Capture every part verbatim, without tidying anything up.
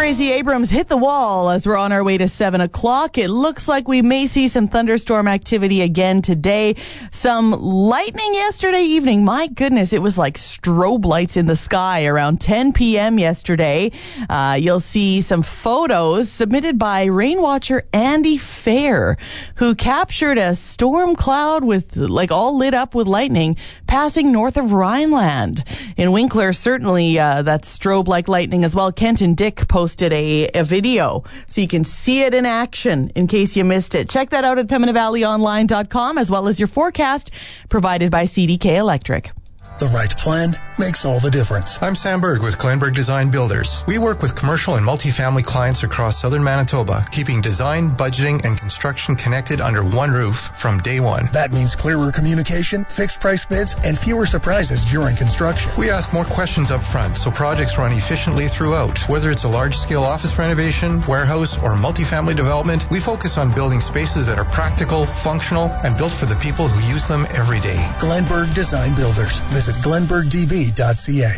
Tracy Abrams hit the wall as we're on our way to seven o'clock. It looks like we may see some thunderstorm activity again today. Some lightning yesterday evening. My goodness, it was like strobe lights in the sky around ten p.m. yesterday. Uh, you'll see some photos submitted by rain watcher Andy Fair, who captured a storm cloud with like all lit up with lightning passing north of Rhineland. In Winkler, certainly uh, that's strobe-like lightning as well. Kent and Dick posted a, a video so you can see it in action in case you missed it. Check that out at Pembina Valley Online dot com as well as your forecast provided by C D K Electric. The right plan makes all the difference. I'm Sam Berg with Glenberg Design Builders. We work with commercial and multifamily clients across southern Manitoba, keeping design, budgeting, and construction connected under one roof from day one. That means clearer communication, fixed price bids, and fewer surprises during construction. We ask more questions up front so projects run efficiently throughout. Whether it's a large-scale office renovation, warehouse, or multifamily development, we focus on building spaces that are practical, functional, and built for the people who use them every day. Glenberg Design Builders. Visit glenberg d b dot c a.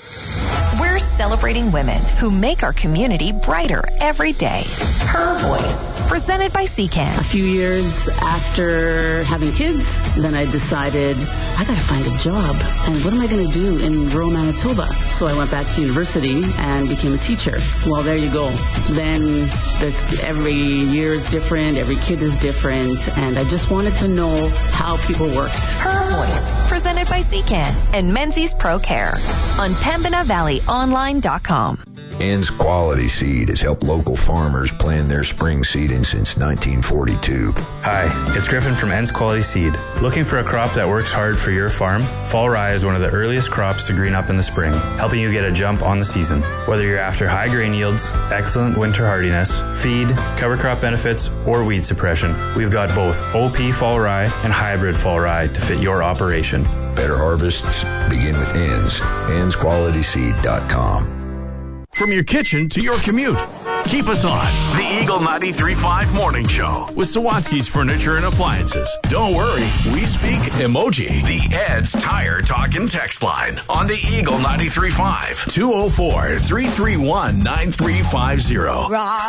We're celebrating women who make our community brighter every day. Her Voice, presented by C C A N. A few years after having kids, then I decided I got to find a job. And what am I going to do in rural Manitoba? So I went back to university and became a teacher. Well, there you go. Then there's every year is different, every kid is different, and I just wanted to know how people worked. Her Voice, presented by C C A N and Menzies Pro Care on Pembina Valley Online dot com. Ann's Quality Seed has helped local farmers plan their spring seeding since nineteen forty-two. Hi, it's Griffin from Ann's Quality Seed. Looking for a crop that works hard for your farm? Fall rye is one of the earliest crops to green up in the spring, helping you get a jump on the season. Whether you're after high grain yields, excellent winter hardiness, feed, cover crop benefits, or weed suppression, we've got both O P fall rye and hybrid fall rye to fit your operation. Better harvests begin with Ann's. Anns Quality Seed dot com. From your kitchen to your commute, keep us on the Eagle ninety-three point five Morning Show with Sawatsky's Furniture and Appliances. Don't worry, we speak emoji. The Ed's Tire Talk and Text Line on the Eagle ninety-three point five. two oh four, three three one, nine three five zero.